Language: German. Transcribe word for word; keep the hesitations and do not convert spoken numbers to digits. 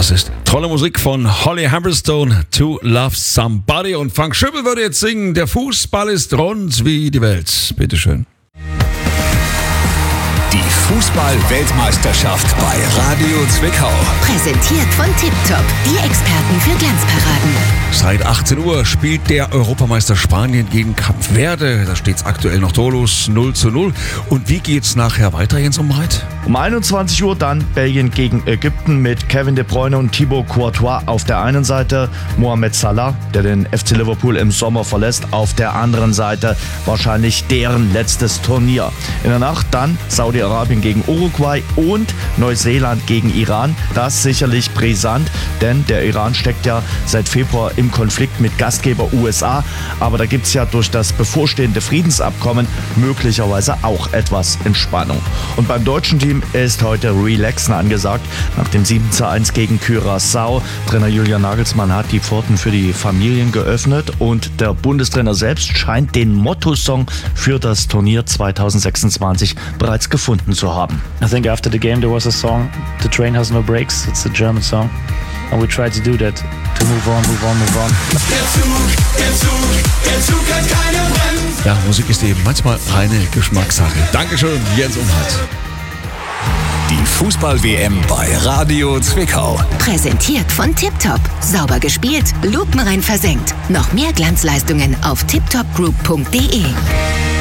das ist tolle Musik von Holly Humberstone, To Love Somebody. Und Frank Schöbel würde jetzt singen, der Fußball ist rund wie die Welt. Bitteschön. Die Fußball-Weltmeisterschaft bei Radio Zwickau. Präsentiert von Tiptop, die Experten für Glanzparaden. Seit achtzehn Uhr spielt der Europameister Spanien gegen Kap Verde. Da steht es aktuell noch torlos null zu null. Und wie geht's nachher weiter, Jens Umbreit? Um einundzwanzig Uhr dann Belgien gegen Ägypten mit Kevin De Bruyne und Thibaut Courtois auf der einen Seite, Mohamed Salah, der den F C Liverpool im Sommer verlässt, auf der anderen Seite wahrscheinlich deren letztes Turnier. In der Nacht dann Saudi-Arabien gegen Uruguay und Neuseeland gegen Iran. Das sicherlich brisant, denn der Iran steckt ja seit Februar im Konflikt mit Gastgeber U S A. Aber da gibt es ja durch das bevorstehende Friedensabkommen möglicherweise auch etwas Entspannung. Und beim deutschen Team ist heute Relaxen angesagt. Nach dem sieben zu eins gegen Curaçao. Trainer Julian Nagelsmann hat die Pforten für die Familien geöffnet und der Bundestrainer selbst scheint den Motto-Song für das Turnier zweitausendsechsundzwanzig bereits gefunden zu haben. I think after the game there was a song, The Train Has No Brakes. It's a German song. And we tried to do that, to move on, move on, move on. Der Zug, der Zug, der Zug hat keine Bremse. Ja, Musik ist eben manchmal reine Geschmackssache. Dankeschön, Jens Umbreit. Die Fußball-W M bei Radio Zwickau. Präsentiert von Tiptop. Sauber gespielt, lupenrein versenkt. Noch mehr Glanzleistungen auf tiptopgroup punkt de.